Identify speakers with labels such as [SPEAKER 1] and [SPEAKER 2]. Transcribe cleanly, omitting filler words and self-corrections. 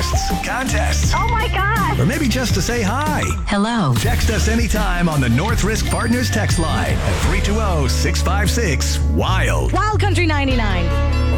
[SPEAKER 1] requests, contests,
[SPEAKER 2] Oh my God.
[SPEAKER 1] or maybe just to say hi.
[SPEAKER 3] Hello.
[SPEAKER 1] Text us anytime on the North Risk Partners text line at 320-656-WILD.
[SPEAKER 3] Wild Country 99.